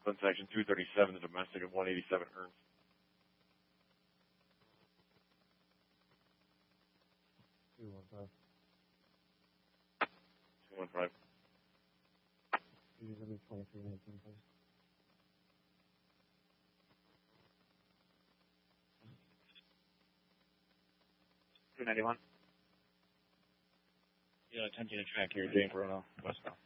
Sun section 237, the domestic of 187 Ernst. 215. 215. Usually 2319, please. 291. Yeah, attempting to track your Jane Bruno westbound.